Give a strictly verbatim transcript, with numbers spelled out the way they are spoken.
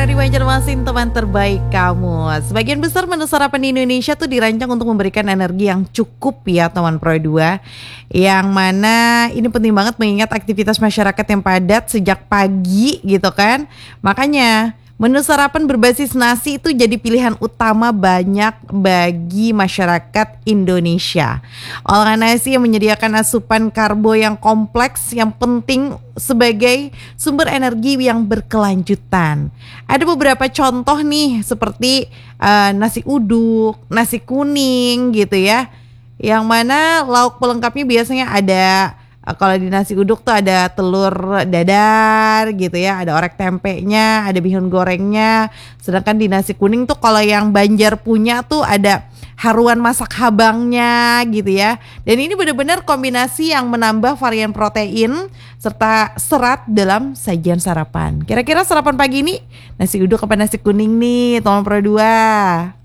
dari Banjarmasin, teman terbaik kamu. Sebagian besar menu sarapan di Indonesia tuh dirancang untuk memberikan energi yang cukup ya teman Pro dua. Yang mana ini penting banget mengingat aktivitas masyarakat yang padat sejak pagi gitu kan. Makanya menu sarapan berbasis nasi itu jadi pilihan utama banyak bagi masyarakat Indonesia. Olahan nasi yang menyediakan asupan karbo yang kompleks yang penting sebagai sumber energi yang berkelanjutan. Ada beberapa contoh nih seperti uh, nasi uduk, nasi kuning gitu ya. Yang mana lauk pelengkapnya biasanya ada, kalau di nasi uduk tuh ada telur dadar gitu ya, ada orek tempenya, ada bihun gorengnya. Sedangkan di nasi kuning tuh kalau yang Banjar punya tuh ada haruan masak habangnya gitu ya. Dan ini benar-benar kombinasi yang menambah varian protein serta serat dalam sajian sarapan. Kira-kira sarapan pagi ini nasi uduk apa nasi kuning nih, teman Pro dua?